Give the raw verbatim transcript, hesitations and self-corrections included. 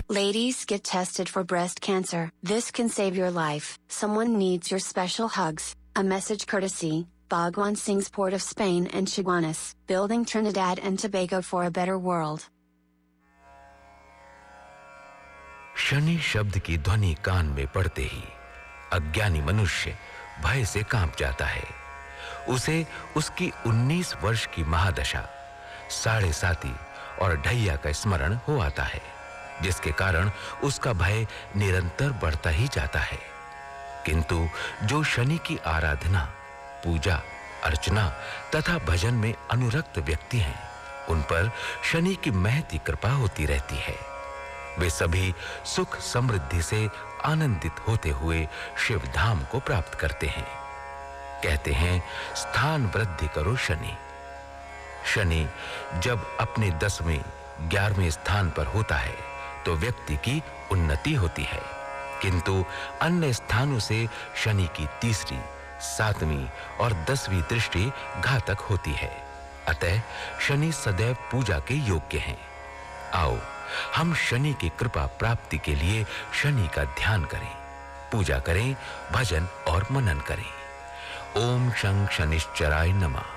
Ladies, get tested for breast cancer. This can save your life. Someone needs your special hugs. A message courtesy, Bhagwan Singh's Port of Spain and Chaguanas, building Trinidad and Tobago for a better world. Shani शब्द की ध्वनि कान में पड़ते ही अज्ञानी मनुष्य भय से कांप जाता है। उसे उसकी उन्नीस वर्ष की महादशा, साढ़े साती और ढैया का स्मरण हो आता है, जिसके कारण उसका भय निरंतर बढ़ता ही जाता है। किंतु जो शनि की आराधना, पूजा, अर्चना तथा भजन में अनुरक्त व्यक्ति हैं, उन पर शनि की महती कृपा होती रहती है। वे सभी सुख समृद्धि से आनंदित होते हुए शिव धाम को प्राप्त करते हैं। कहते हैं, स्थान वृद्धि करो शनि। शनि जब अपने दसवें, ग्यारहवें स्थान पर होता है तो व्यक्ति की उन्नति होती है, किंतु अन्य स्थानों से शनि की तीसरी, सातवीं और दसवीं दृष्टि घातक होती है। अतः शनि सदैव पूजा के योग्य हैं। आओ हम शनि की कृपा प्राप्ति के लिए शनि का ध्यान करें, पूजा करें, भजन और मनन करें। ओम शं शनिश्चराय नमः।